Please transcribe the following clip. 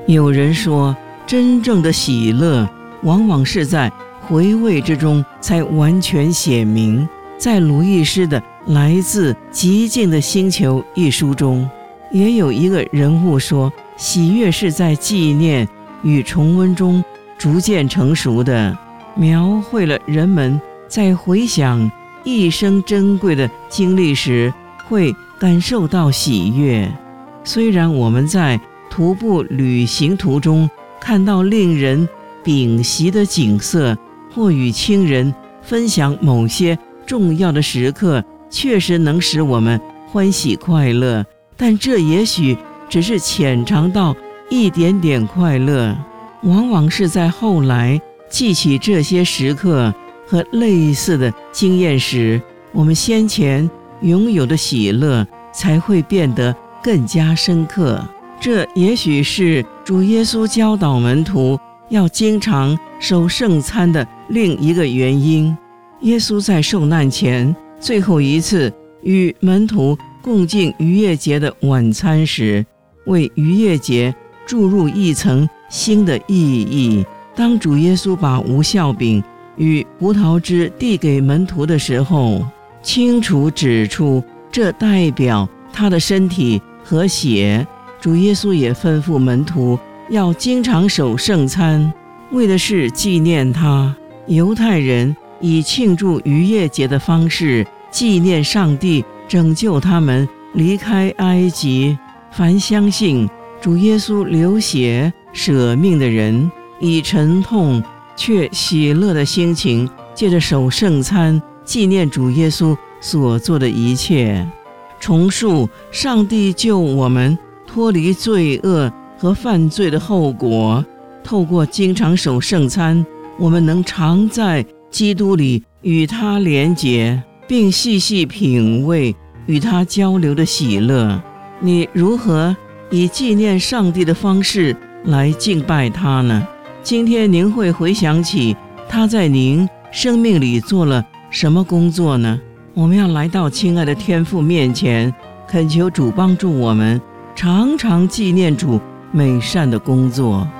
有人说，真正的喜乐往往是在回味之中才完全显明。在鲁易斯的《来自极静的星球》一书中，也有一个人物说，喜悦是在纪念与重温中逐渐成熟的，描绘了人们在回想一生珍贵的经历时会感受到喜悦。虽然我们在徒步旅行途中看到令人屏息的景色，或与亲人分享某些重要的时刻，确实能使我们欢喜快乐，但这也许只是浅尝到一点点快乐。往往是在后来记起这些时刻和类似的经验时，我们先前拥有的喜乐才会变得更加深刻。这也许是主耶稣教导门徒要经常守圣餐的另一个原因。耶稣在受难前最后一次与门徒共进逾越节的晚餐时，为逾越节注入一层新的意义。当主耶稣把无酵饼与葡萄汁递给门徒的时候，清楚指出这代表他的身体和血。主耶稣也吩咐门徒要经常守圣餐，为的是纪念他。犹太人以庆祝逾越节的方式纪念上帝拯救他们离开埃及。凡相信主耶稣流血舍命的人，以沉痛却喜乐的心情，借着守圣餐纪念主耶稣所做的一切，重述上帝救我们脱离罪恶和犯罪的后果。透过经常守圣餐，我们能常在基督里与他连结，并细细品味与他交流的喜乐。你如何以纪念上帝的方式来敬拜他呢？今天您会回想起他在您生命里做了什么工作呢？我们要来到亲爱的天父面前，恳求主帮助我们常常纪念主美善的工作。